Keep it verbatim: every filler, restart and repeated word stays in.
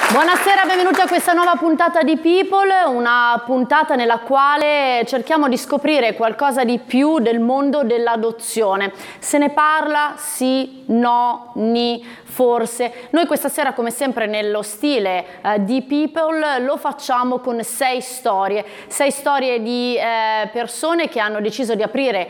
Buonasera, benvenuti a questa nuova puntata di People, una puntata nella quale cerchiamo di scoprire qualcosa di più del mondo dell'adozione. Se ne parla? Sì, no, ni, forse. Noi questa sera, come sempre nello stile eh, di People, lo facciamo con sei storie, sei storie di eh, persone che hanno deciso di aprire